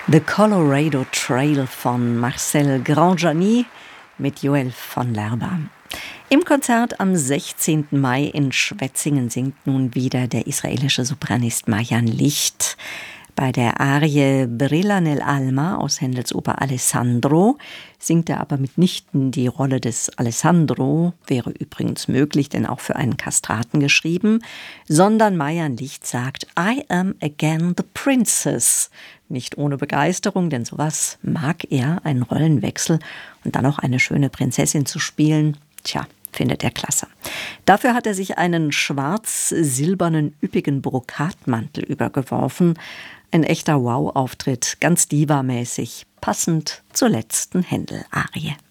The Colorado Trail von Marcel Grandjani mit Joel von Lerba. Im Konzert am 16. Mai in Schwetzingen singt nun wieder der israelische Sopranist Marjan Licht. Bei der Arie Brilla nell'alma aus Händels Oper Alessandro singt er aber mitnichten die Rolle des Alessandro, wäre übrigens möglich, denn auch für einen Kastraten geschrieben, sondern Marjan Licht sagt I am again the princess. Nicht ohne Begeisterung, denn sowas mag er, einen Rollenwechsel und dann noch eine schöne Prinzessin zu spielen. Tja, findet er klasse. Dafür hat er sich einen schwarz-silbernen, üppigen Brokatmantel übergeworfen. Ein echter Wow-Auftritt, ganz diva-mäßig, passend zur letzten Händel-Arie.